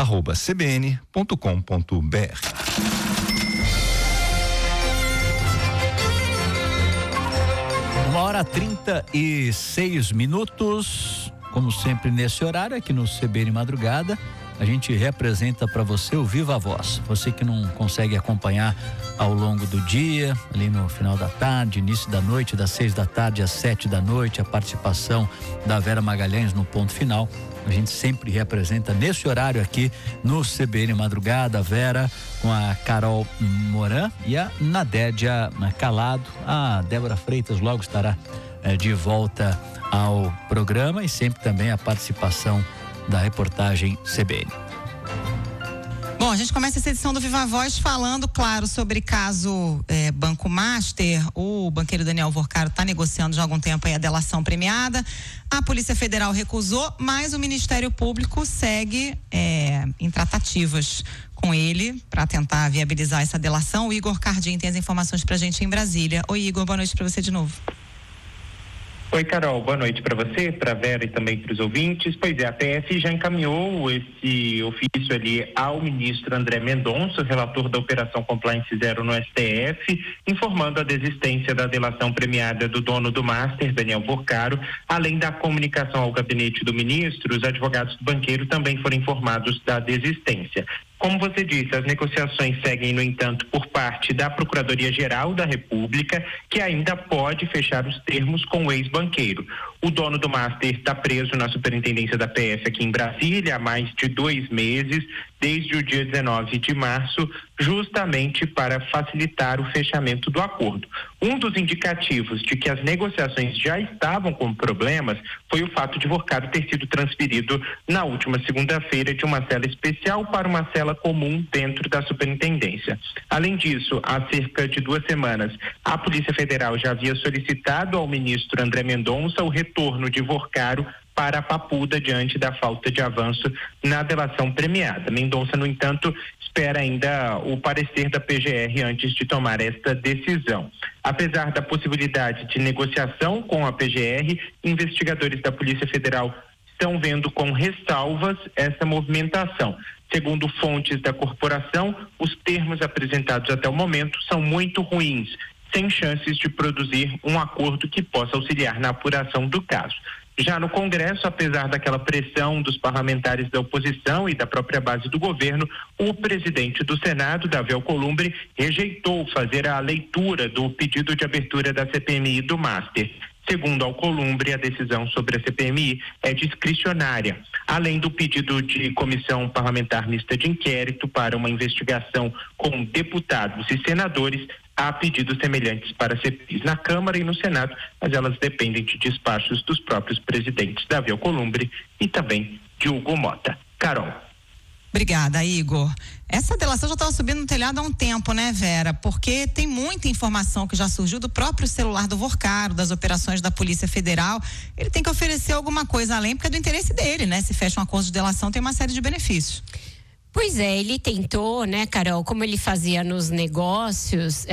cbn.com.br. 1h36, como sempre nesse horário aqui no CBN Madrugada, a gente representa para você o Viva Voz. Você que não consegue acompanhar ao longo do dia, ali no final da tarde, início da noite, das 6 da tarde às 7 da noite, a participação da Vera Magalhães no ponto final. A gente sempre representa nesse horário aqui no CBN Madrugada, a Vera com a Carol Moran e a Nadédia Calado. A Débora Freitas logo estará de volta ao programa e sempre também a participação da reportagem CBN. Bom, a gente começa essa edição do Viva Voz falando, claro, sobre caso Banco Master. O banqueiro Daniel Vorcaro está negociando já há algum tempo aí a delação premiada. A Polícia Federal recusou, mas o Ministério Público segue em tratativas com ele para tentar viabilizar essa delação. O Igor Cardim tem as informações pra gente em Brasília. Oi, Igor, boa noite para você de novo. Oi, Carol, boa noite para você, para a Vera e também para os ouvintes. Pois é, a PF já encaminhou esse ofício ali ao ministro André Mendonça, relator da Operação Compliance Zero no STF, informando a desistência da delação premiada do dono do Master, Daniel Vorcaro. Além da comunicação ao gabinete do ministro, os advogados do banqueiro também foram informados da desistência. Como você disse, as negociações seguem, no entanto, por parte da Procuradoria-Geral da República, que ainda pode fechar os termos com o ex-banqueiro. O dono do Master está preso na superintendência da PF aqui em Brasília há mais de 2 meses, desde o dia 19 de março, justamente para facilitar o fechamento do acordo. Um dos indicativos de que as negociações já estavam com problemas foi o fato de Vorcaro ter sido transferido na última segunda-feira de uma cela especial para uma cela comum dentro da superintendência. Além disso, há cerca de 2 semanas, a Polícia Federal já havia solicitado ao ministro André Mendonça o retorno de Vorcaro para a Papuda diante da falta de avanço na delação premiada. Mendonça, no entanto, espera ainda o parecer da PGR antes de tomar esta decisão. Apesar da possibilidade de negociação com a PGR, investigadores da Polícia Federal estão vendo com ressalvas essa movimentação. Segundo fontes da corporação, os termos apresentados até o momento são muito ruins, sem chances de produzir um acordo que possa auxiliar na apuração do caso. Já no Congresso, apesar daquela pressão dos parlamentares da oposição e da própria base do governo, o presidente do Senado, Davi Alcolumbre, rejeitou fazer a leitura do pedido de abertura da CPMI do Master. Segundo Alcolumbre, a decisão sobre a CPMI é discricionária. Além do pedido de comissão parlamentar mista de inquérito para uma investigação com deputados e senadores, há pedidos semelhantes para CPIs na Câmara e no Senado, mas elas dependem de despachos dos próprios presidentes Davi Alcolumbre e também de Hugo Mota. Carol. Obrigada, Igor. Essa delação já estava subindo no telhado há um tempo, né, Vera? Porque tem muita informação que já surgiu do próprio celular do Vorcaro, das operações da Polícia Federal. Ele tem que oferecer alguma coisa além, porque é do interesse dele, né? Se fecha um acordo de delação, tem uma série de benefícios. Pois é, ele tentou, né, Carol, como ele fazia nos negócios,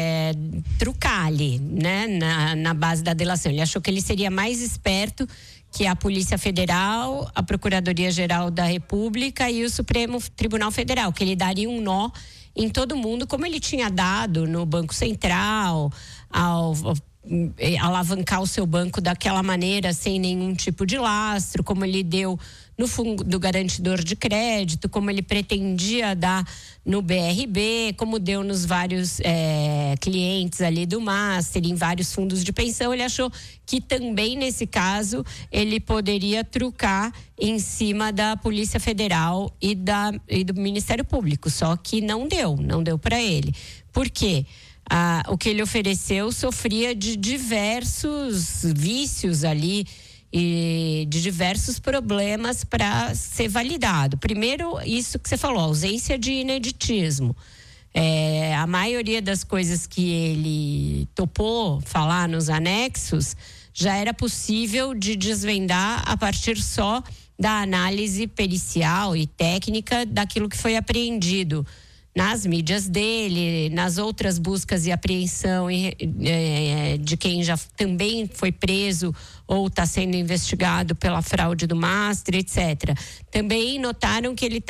trucar ali, né, na base da delação. Ele achou que ele seria mais esperto que a Polícia Federal, a Procuradoria-Geral da República e o Supremo Tribunal Federal, que ele daria um nó em todo mundo, como ele tinha dado no Banco Central, ao alavancar o seu banco daquela maneira, sem nenhum tipo de lastro, como ele deu no fundo do garantidor de crédito, como ele pretendia dar no BRB, como deu nos vários clientes ali do Master, em vários fundos de pensão. Ele achou que também nesse caso ele poderia trucar em cima da Polícia Federal e do Ministério Público, só que não deu para ele. Por quê? O que ele ofereceu sofria de diversos vícios ali e de diversos problemas para ser validado. Primeiro, isso que você falou, ausência de ineditismo. A maioria das coisas que ele topou falar nos anexos já era possível de desvendar a partir só da análise pericial e técnica daquilo que foi apreendido nas mídias dele, nas outras buscas e apreensão de quem já também foi preso ou está sendo investigado pela fraude do Master, etc. Também notaram que ele